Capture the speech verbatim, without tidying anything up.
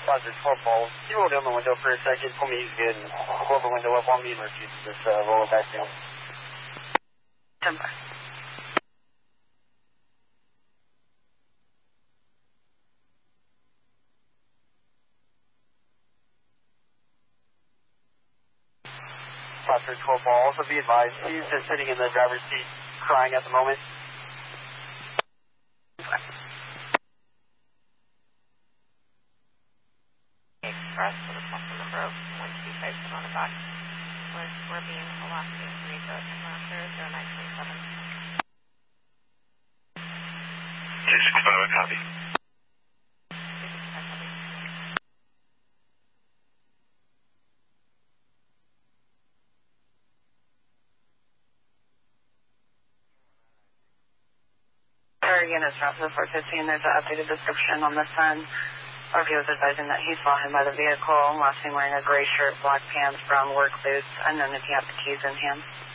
Roger, twelve balls. You roll down the window for a second. Pull me easy and hold the window up on me and refuse to just uh, roll it back down. Ten five. Roger, twelve balls. Also be advised, he's just sitting in the driver's seat crying at the moment. Express with a possible number of one two five seven on the back. Was we're being Alaska three zero ten after zero nine twenty seven. two six five, I copy. Again, it's Raptor four fifteen. There's an updated description on the sun. R P O is advising that he saw him by the vehicle, last seen wearing a gray shirt, black pants, brown work boots, unknown if he had the keys in hand.